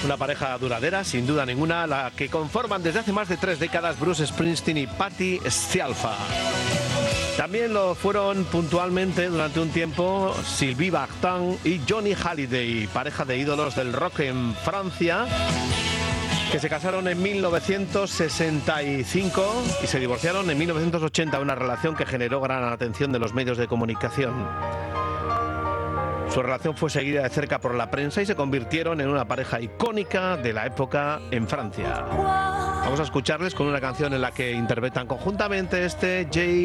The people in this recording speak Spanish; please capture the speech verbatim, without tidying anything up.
Una pareja duradera, sin duda ninguna, la que conforman desde hace más de tres décadas Bruce Springsteen y Patti Scialfa. También lo fueron puntualmente durante un tiempo Sylvie Vartan y Johnny Hallyday, pareja de ídolos del rock en Francia, que se casaron en mil novecientos sesenta y cinco y se divorciaron en mil novecientos ochenta, una relación que generó gran atención de los medios de comunicación. Su relación fue seguida de cerca por la prensa y se convirtieron en una pareja icónica de la época en Francia. Vamos a escucharles con una canción en la que interpretan conjuntamente este J.